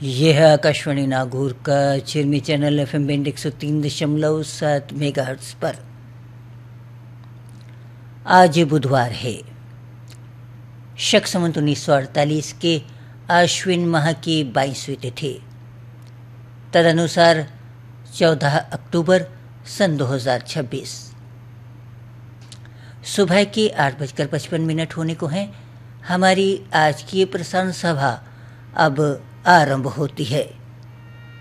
यह है आकाशवाणी नागौर का चिरमी चैनल FM बैंड 103.7 मेगाहर्ट्ज पर। आज बुधवार है, शक संवत 1948 के आश्विन माह की 22वीं तिथि, तदनुसार 14 अक्टूबर सन 2026। सुबह के 8:55 होने को हैं। हमारी आज की प्रसारण सभा अब आरंभ होती है।